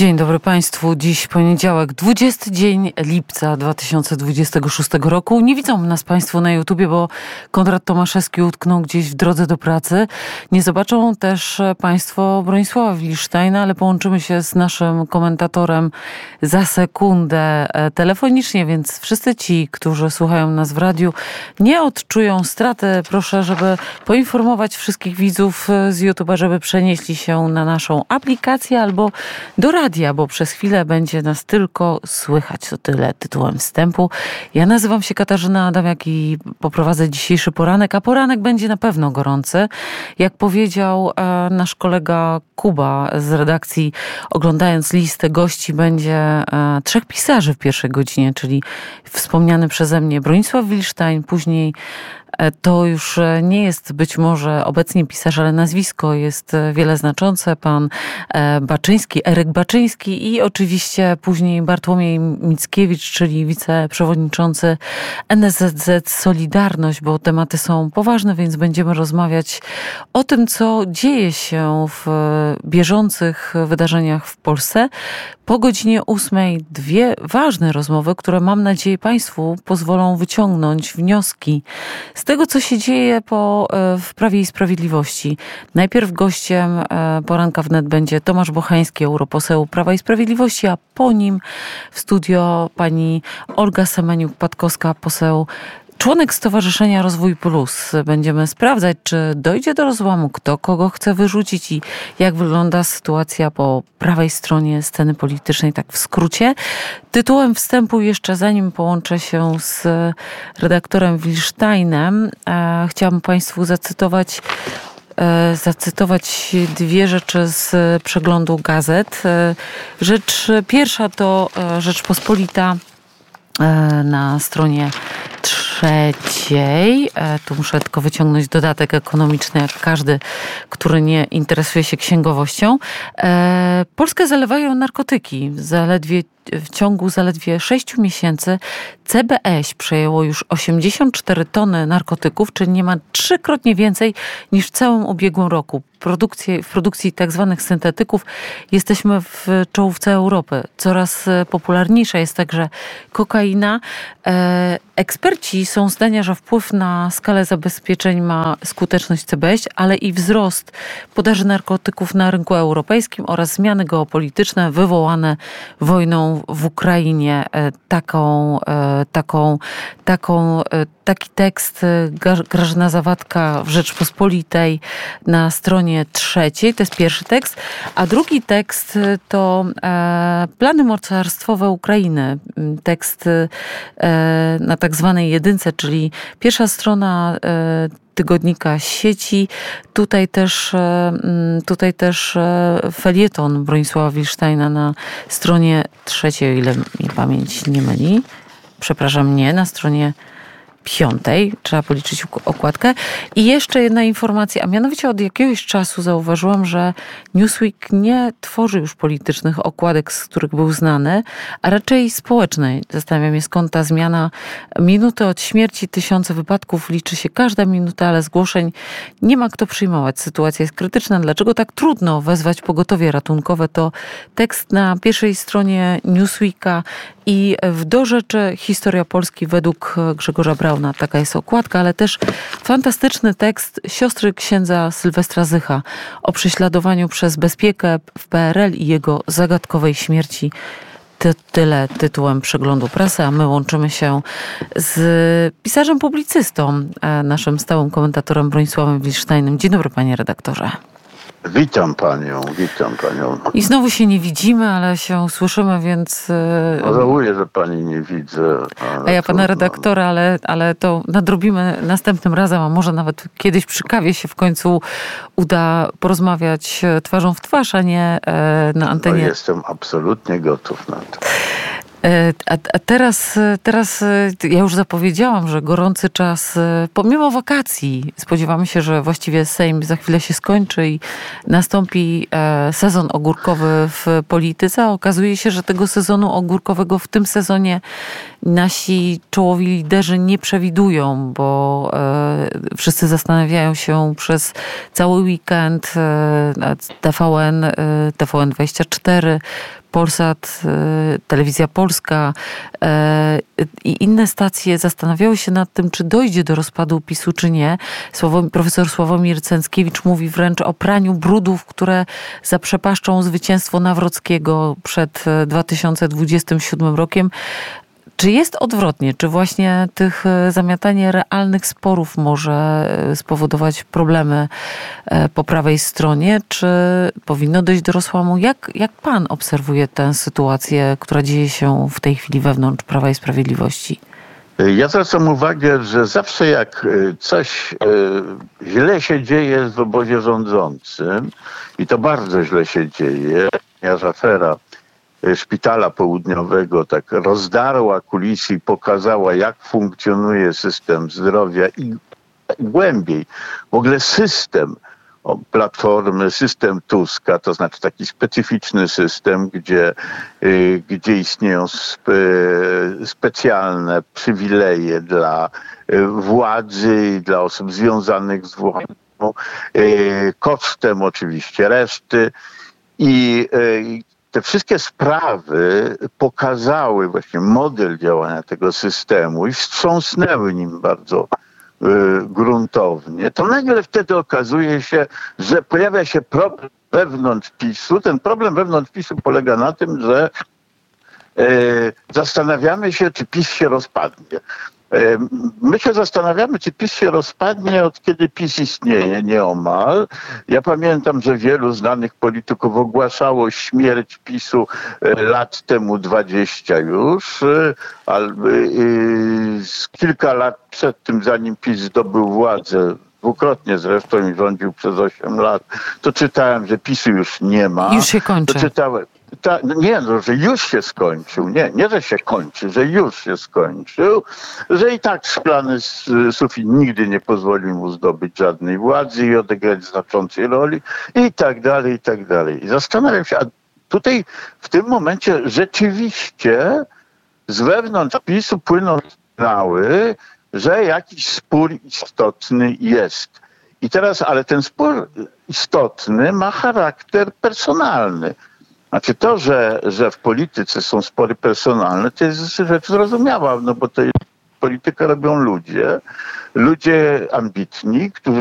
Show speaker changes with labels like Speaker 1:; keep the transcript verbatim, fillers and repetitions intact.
Speaker 1: Dzień dobry Państwu. Dziś poniedziałek, dwudziesty dzień lipca dwa tysiące dwudziestego szóstego roku. Nie widzą nas Państwo na YouTubie, bo Konrad Tomaszewski utknął gdzieś w drodze do pracy. Nie zobaczą też Państwo Bronisława Wilsztajna, ale połączymy się z naszym komentatorem za sekundę telefonicznie, więc wszyscy ci, którzy słuchają nas w radiu, nie odczują straty. Proszę, żeby poinformować wszystkich widzów z YouTube'a, żeby przenieśli się na naszą aplikację albo do radia, bo przez chwilę będzie nas tylko słychać. To tyle tytułem wstępu. Ja nazywam się Katarzyna Adamiak i poprowadzę dzisiejszy poranek, a poranek będzie na pewno gorący. Jak powiedział e, nasz kolega Kuba z redakcji, oglądając listę gości, będzie e, trzech pisarzy w pierwszej godzinie, czyli wspomniany przeze mnie Bronisław Wilsztajn, później to już nie jest być może obecnie pisarz, ale nazwisko jest wiele znaczące. Pan Baczyński, Eryk Baczyński i oczywiście później Bartłomiej Mickiewicz, czyli wiceprzewodniczący N S Z Z Solidarność, bo tematy są poważne, więc będziemy rozmawiać o tym, co dzieje się w bieżących wydarzeniach w Polsce. Po godzinie ósmej dwie ważne rozmowy, które mam nadzieję Państwu pozwolą wyciągnąć wnioski z tego, co się dzieje po, w Prawie i Sprawiedliwości. Najpierw gościem poranka wnet będzie Tomasz Bochański, europoseł Prawa i Sprawiedliwości, a po nim w studio pani Olga Semeniuk-Patkowska, poseł, członek Stowarzyszenia Rozwój Plus. Będziemy sprawdzać, czy dojdzie do rozłamu, kto kogo chce wyrzucić i jak wygląda sytuacja po prawej stronie sceny politycznej, tak w skrócie. Tytułem wstępu jeszcze, zanim połączę się z redaktorem Wilsztajnem, e, chciałam Państwu zacytować e, zacytować dwie rzeczy z przeglądu gazet. E, rzecz pierwsza to e, Rzeczpospolita e, na stronie trzeciej. Tu muszę tylko wyciągnąć dodatek ekonomiczny, jak każdy, który nie interesuje się księgowością. Polskę zalewają narkotyki. Zaledwie w ciągu zaledwie sześciu miesięcy C B S przejęło już osiemdziesiąt cztery tony narkotyków, czyli niemal trzykrotnie więcej niż w całym ubiegłym roku. Produkcję, w produkcji tak zwanych syntetyków jesteśmy w czołówce Europy. Coraz popularniejsza jest także kokaina. E, eksperci są zdania, że wpływ na skalę zabezpieczeń ma skuteczność C B S, ale i wzrost podaży narkotyków na rynku europejskim oraz zmiany geopolityczne wywołane wojną w Ukrainie. E, taką, e, taką, taką, e, taki tekst Grażyna Zawadka w Rzeczpospolitej na stronie trzeciej. To jest pierwszy tekst. A drugi tekst to e, plany mocarstwowe Ukrainy. Tekst e, na tak zwanej jedynce, czyli pierwsza strona e, tygodnika Sieci. Tutaj też, tutaj też felieton Bronisława Wilsztajna na stronie trzeciej, o ile mi pamięć nie myli. Przepraszam, nie, na stronie piątej. Trzeba policzyć okładkę. I jeszcze jedna informacja, a mianowicie od jakiegoś czasu zauważyłam, że Newsweek nie tworzy już politycznych okładek, z których był znany, a raczej społecznej. Zastanawiam się, skąd ta zmiana. Minuty od śmierci, tysiące wypadków, liczy się każda minuta, ale zgłoszeń nie ma kto przyjmować. Sytuacja jest krytyczna. Dlaczego tak trudno wezwać pogotowie ratunkowe? To tekst na pierwszej stronie Newsweeka i w do rzeczy historia Polski według Grzegorza Brauna. Taka jest okładka, ale też fantastyczny tekst siostry księdza Sylwestra Zycha o prześladowaniu przez bezpiekę w P R L i jego zagadkowej śmierci. Ty, tyle tytułem przeglądu prasy, a my łączymy się z pisarzem publicystą, naszym stałym komentatorem Bronisławem Wilsztajnem. Dzień dobry, panie redaktorze.
Speaker 2: Witam panią, witam panią.
Speaker 1: I znowu się nie widzimy, ale się słyszymy, więc...
Speaker 2: No, żałuję, że pani nie widzę.
Speaker 1: A ja pana redaktora, ale, ale to nadrobimy następnym razem, a może nawet kiedyś przy kawie się w końcu uda porozmawiać twarzą w twarz, a nie na antenie.
Speaker 2: No, jestem absolutnie gotów na to.
Speaker 1: A, a teraz, teraz ja już zapowiedziałam, że gorący czas, pomimo wakacji, spodziewamy się, że właściwie Sejm za chwilę się skończy i nastąpi sezon ogórkowy w polityce. A okazuje się, że tego sezonu ogórkowego w tym sezonie nasi czołowi liderzy nie przewidują, bo wszyscy zastanawiają się przez cały weekend T V N, T V N dwadzieścia cztery, Polsat, Telewizja Polska i inne stacje zastanawiały się nad tym, czy dojdzie do rozpadu PiSu, czy nie. Sławom, profesor Sławomir Cęckiewicz mówi wręcz o praniu brudów, które zaprzepaszczą zwycięstwo Nawrockiego przed dwa tysiące dwudziestym siódmym rokiem. Czy jest odwrotnie? Czy właśnie tych zamiatanie realnych sporów może spowodować problemy po prawej stronie? Czy powinno dojść do rozłamu? Jak, jak pan obserwuje tę sytuację, która dzieje się w tej chwili wewnątrz Prawa i Sprawiedliwości?
Speaker 2: Ja zwracam uwagę, że zawsze jak coś źle się dzieje w obozie rządzącym, i to bardzo źle się dzieje, ponieważ afera Szpitala Południowego tak rozdarła kulisy i pokazała, jak funkcjonuje system zdrowia i głębiej w ogóle system Platformy, system Tuska, to znaczy taki specyficzny system, gdzie, gdzie istnieją spe, specjalne przywileje dla władzy i dla osób związanych z władzą, kosztem oczywiście reszty. I te wszystkie sprawy pokazały właśnie model działania tego systemu i wstrząsnęły nim bardzo y, gruntownie. To nagle wtedy okazuje się, że pojawia się problem wewnątrz PiSu. Ten problem wewnątrz PiSu polega na tym, że y, zastanawiamy się, czy PiS się rozpadnie. My się zastanawiamy, czy PiS się rozpadnie, od kiedy PiS istnieje, nieomal. Ja pamiętam, że wielu znanych polityków ogłaszało śmierć PiSu lat temu dwadzieścia już, albo kilka lat przed tym, zanim PiS zdobył władzę, dwukrotnie zresztą i rządził przez osiem lat, to czytałem, że PiSu już nie ma.
Speaker 1: Już się kończy.
Speaker 2: To czytałem, ta, nie, no, że już się skończył. Nie, nie, że się kończy, że już się skończył. Że i tak szklany sufit nigdy nie pozwoli mu zdobyć żadnej władzy i odegrać znaczącej roli i tak dalej, i tak dalej. I zastanawiam się, a tutaj w tym momencie rzeczywiście z wewnątrz PiSu płyną sygnały, że jakiś spór istotny jest. I teraz, ale ten spór istotny ma charakter personalny. Znaczy to, że, że w polityce są spory personalne, to jest rzecz zrozumiała, no bo to jest, politykę robią ludzie, ludzie ambitni, którzy